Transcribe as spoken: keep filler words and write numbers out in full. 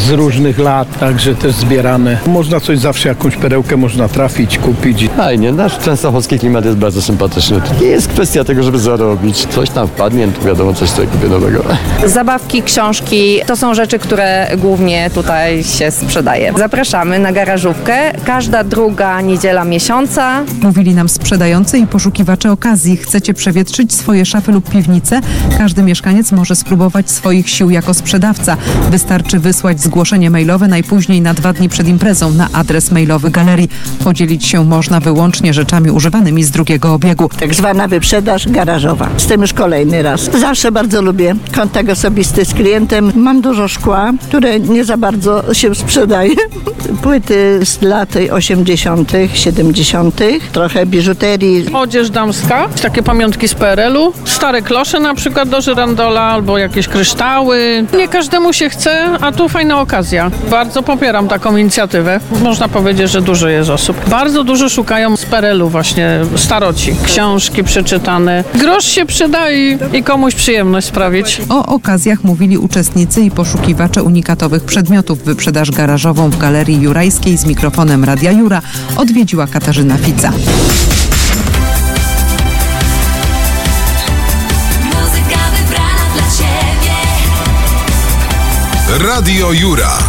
z różnych lat, także też zbieramy. Można coś zawsze, jakąś perełkę można trafić, kupić. Fajnie, nasz częstochowski klimat jest bardzo sympatyczny. To nie jest kwestia tego, żeby zarobić. Coś tam wpadnie, to wiadomo, coś sobie kupię nowego. Zabawki, książki, to są rzeczy, które głównie tutaj się sprzedaje. Zapraszamy na garażówkę. Każda druga niedziela miesiąca. Mówili nam sprzedający i poszukiwacze okazji. Chcecie przewietrzyć swoje szafy lub piwnice? Każdy mieszkaniec może spróbować swoich sił jako sprzedawca. Wystarczy wysłać zgłoszenie mailowe najpóźniej na dwa dni przed imprezą na adres mailowy galerii. Podzielić się można wyłącznie rzeczami używanymi z drugiego obiegu. Tak zwana wyprzedaż garażowa. Z tym już kolejny raz. Zawsze bardzo lubię kontakt osobisty z klientem. Mam dużo szkła, które nie za bardzo się sprzedaje. Płyty z lat osiemdziesiątych, siedemdziesiątych, trochę biżuterii. Odzież damska, takie pamiątki z P R L u, stare klosze na przykład do żyrandola albo jakieś kryształy. Nie każdemu się chce, a tu fajna okazja. Bardzo popieram taką inicjatywę. Można powiedzieć, że dużo jest osób. Bardzo dużo szukają z P R L u właśnie staroci. Książki przeczytane. Grosz się przyda i, i komuś przyjemność sprawić. O okazjach mówili uczestnicy i poszukiwacze unikatowych przedmiotów. Wyprzedaż garażową w Galerii Jurajskiej z mikrofonem Radia Jura odwiedziła Katarzyna Fica. Radio Jura.